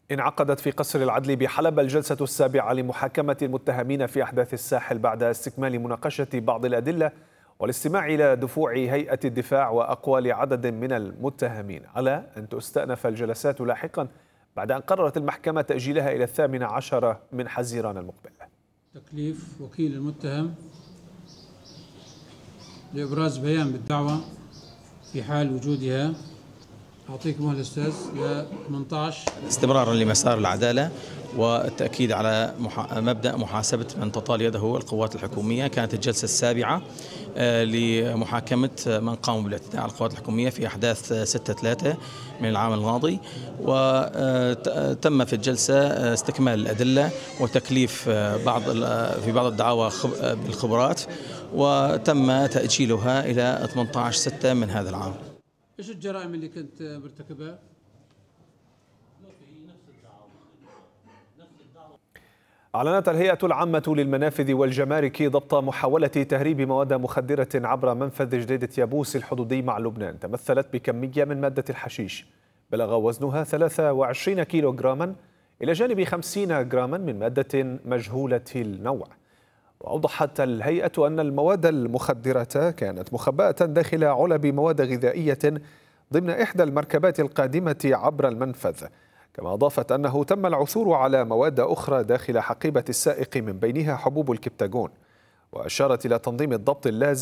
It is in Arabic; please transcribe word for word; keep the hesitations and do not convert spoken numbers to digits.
انعقدت في قصر العدل بحلب الجلسة السابعة لمحاكمة المتهمين في أحداث الساحل بعد استكمال مناقشة بعض الأدلة والاستماع إلى دفوع هيئة الدفاع وأقوال عدد من المتهمين، على أن تستأنف الجلسات لاحقا بعد أن قررت المحكمة تأجيلها إلى الثامن عشر من حزيران المقبل. تكليف وكيل المتهم لإبراز بيان بالدعوة في حال وجودها. أعطيك مهلة أستاذ ل ثمانية عشر. استمرارا لمسار العدالة والتأكيد على مبدأ محاسبة من تطال يده القوات الحكومية، كانت الجلسة السابعة لمحاكمة من قاموا بالاعتداء على القوات الحكومية في أحداث ستة ثلاثة من العام الماضي، وتم في الجلسة استكمال الأدلة وتكليف بعض في بعض الدعاوى بالخبرات، وتم تأجيلها إلى ثمانية عشر ستة من هذا العام. إيش الجرائم اللي كنت مرتكبها؟ أعلنت الهيئة العامة للمنافذ والجمارك ضبط محاولة تهريب مواد مخدرة عبر منفذ جديدة يابوس الحدودي مع لبنان، تمثلت بكمية من مادة الحشيش بلغ وزنها ثلاثة وعشرين كيلوغراما إلى جانب خمسين جراما من مادة مجهولة النوع. وأوضحت الهيئة أن المواد المخدرة كانت مخبأة داخل علب مواد غذائية ضمن إحدى المركبات القادمة عبر المنفذ، كما أضافت أنه تم العثور على مواد أخرى داخل حقيبة السائق من بينها حبوب الكبتاجون، وأشارت إلى تنظيم الضبط اللازم